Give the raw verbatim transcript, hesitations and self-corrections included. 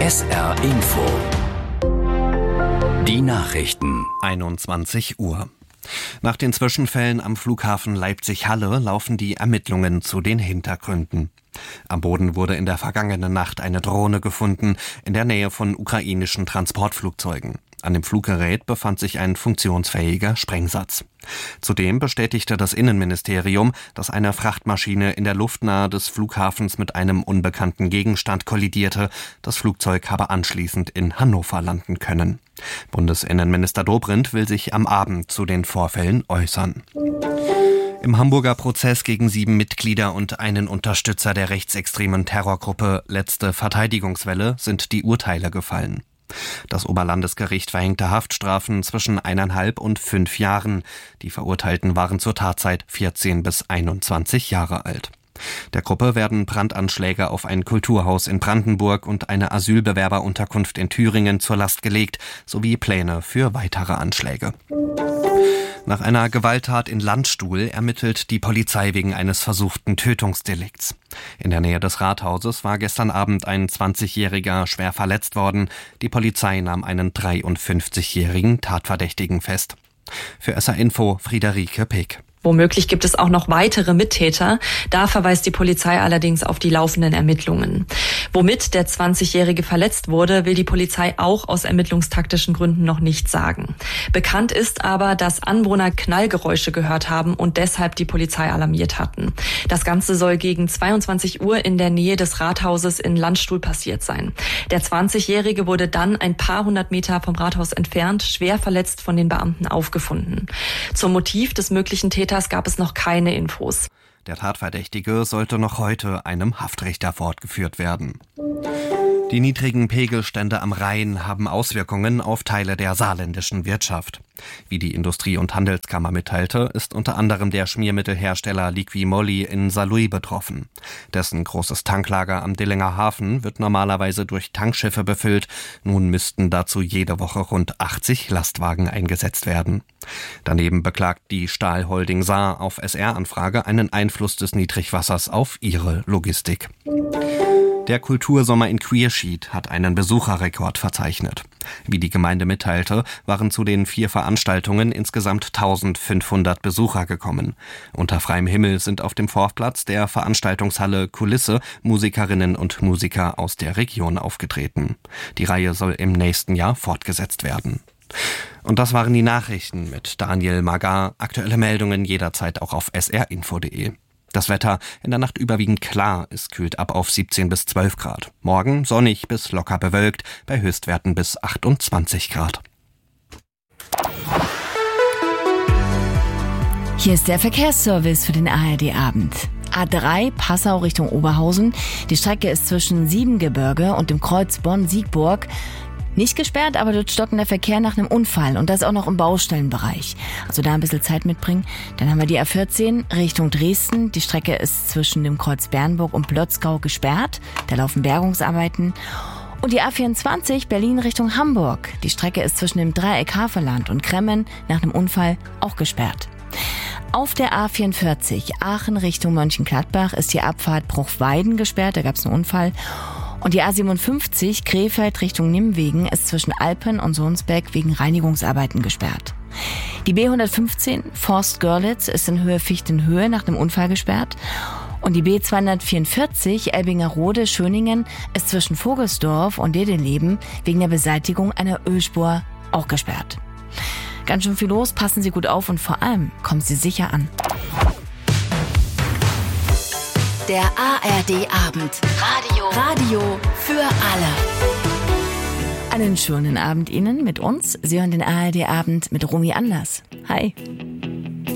S R Info. Die Nachrichten. einundzwanzig Uhr. Nach den Zwischenfällen am Flughafen Leipzig-Halle laufen die Ermittlungen zu den Hintergründen. Am Boden wurde in der vergangenen Nacht eine Drohne gefunden, in der Nähe von ukrainischen Transportflugzeugen. An dem Fluggerät befand sich ein funktionsfähiger Sprengsatz. Zudem bestätigte das Innenministerium, dass eine Frachtmaschine in der Luft nahe des Flughafens mit einem unbekannten Gegenstand kollidierte. Das Flugzeug habe anschließend in Hannover landen können. Bundesinnenminister Dobrindt will sich am Abend zu den Vorfällen äußern. Im Hamburger Prozess gegen sieben Mitglieder und einen Unterstützer der rechtsextremen Terrorgruppe Letzte Verteidigungswelle sind die Urteile gefallen. Das Oberlandesgericht verhängte Haftstrafen zwischen eineinhalb und fünf Jahren. Die Verurteilten waren zur Tatzeit vierzehn bis einundzwanzig Jahre alt. Der Gruppe werden Brandanschläge auf ein Kulturhaus in Brandenburg und eine Asylbewerberunterkunft in Thüringen zur Last gelegt, sowie Pläne für weitere Anschläge. Nach einer Gewalttat in Landstuhl ermittelt die Polizei wegen eines versuchten Tötungsdelikts. In der Nähe des Rathauses war gestern Abend ein zwanzigjähriger schwer verletzt worden. Die Polizei nahm einen dreiundfünfzigjährigen Tatverdächtigen fest. Für S R Info Friederike Peck. Womöglich gibt es auch noch weitere Mittäter. Da verweist die Polizei allerdings auf die laufenden Ermittlungen. Womit der zwanzigjährige verletzt wurde, will die Polizei auch aus ermittlungstaktischen Gründen noch nicht sagen. Bekannt ist aber, dass Anwohner Knallgeräusche gehört haben und deshalb die Polizei alarmiert hatten. Das Ganze soll gegen zweiundzwanzig Uhr in der Nähe des Rathauses in Landstuhl passiert sein. Der zwanzigjährige wurde dann ein paar hundert Meter vom Rathaus entfernt, schwer verletzt von den Beamten aufgefunden. Zum Motiv des möglichen Täters gab es noch keine Infos. Der Tatverdächtige sollte noch heute einem Haftrichter fortgeführt werden. Die niedrigen Pegelstände am Rhein haben Auswirkungen auf Teile der saarländischen Wirtschaft. Wie die Industrie- und Handelskammer mitteilte, ist unter anderem der Schmiermittelhersteller Liqui-Moly in Saarlouis betroffen. Dessen großes Tanklager am Dillinger Hafen wird normalerweise durch Tankschiffe befüllt. Nun müssten dazu jede Woche rund achtzig Lastwagen eingesetzt werden. Daneben beklagt die Stahlholding Saar auf S R-Anfrage einen Einfluss des Niedrigwassers auf ihre Logistik. Der Kultursommer in Queerschied hat einen Besucherrekord verzeichnet. Wie die Gemeinde mitteilte, waren zu den vier Veranstaltungen insgesamt eintausendfünfhundert Besucher gekommen. Unter freiem Himmel sind auf dem Vorplatz der Veranstaltungshalle Kulisse Musikerinnen und Musiker aus der Region aufgetreten. Die Reihe soll im nächsten Jahr fortgesetzt werden. Und das waren die Nachrichten mit Daniel Magar. Aktuelle Meldungen jederzeit auch auf s r info punkt de. Das Wetter in der Nacht überwiegend klar, es kühlt ab auf siebzehn bis zwölf Grad. Morgen sonnig bis locker bewölkt, bei Höchstwerten bis achtundzwanzig Grad. Hier ist der Verkehrsservice für den A R D-Abend. A drei Passau Richtung Oberhausen. Die Strecke ist zwischen Siebengebirge und dem Kreuz Bonn-Siegburg nicht gesperrt, aber dort stockt der Verkehr nach einem Unfall und das auch noch im Baustellenbereich. Also da ein bisschen Zeit mitbringen. Dann haben wir die A vierzehn Richtung Dresden. Die Strecke ist zwischen dem Kreuz Bernburg und Plötzgau gesperrt. Da laufen Bergungsarbeiten. Und die A vierundzwanzig Berlin Richtung Hamburg. Die Strecke ist zwischen dem Dreieck Havelland und Kremmen nach einem Unfall auch gesperrt. Auf der A vierundvierzig Aachen Richtung Mönchengladbach ist die Abfahrt Bruchweiden gesperrt. Da gab es einen Unfall. Und die A siebenundfünfzig Krefeld Richtung Nimwegen ist zwischen Alpen und Sohnsbeck wegen Reinigungsarbeiten gesperrt. Die B hundertfünfzehn Forst-Görlitz ist in Höhe Fichtenhöhe nach einem Unfall gesperrt. Und die B zweihundertvierundvierzig Elbingerode Schöningen ist zwischen Vogelsdorf und Dedeleben wegen der Beseitigung einer Ölspur auch gesperrt. Ganz schön viel los, passen Sie gut auf und vor allem kommen Sie sicher an. Der A R D-Abend. Radio. Radio für alle. Einen schönen Abend Ihnen mit uns. Sie hören den A R D-Abend mit Romy Anders. Hi.